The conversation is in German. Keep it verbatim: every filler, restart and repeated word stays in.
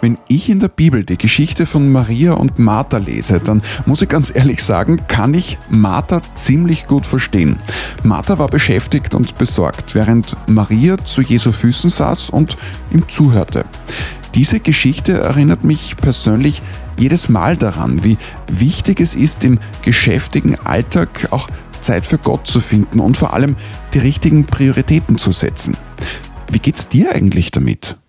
Wenn ich in der Bibel die Geschichte von Maria und Martha lese, dann muss ich ganz ehrlich sagen, kann ich Martha ziemlich gut verstehen. Martha war beschäftigt und besorgt, während Maria zu Jesu Füßen saß und ihm zuhörte. Diese Geschichte erinnert mich persönlich jedes Mal daran, wie wichtig es ist, im geschäftigen Alltag auch Zeit für Gott zu finden und vor allem die richtigen Prioritäten zu setzen. Wie geht's dir eigentlich damit?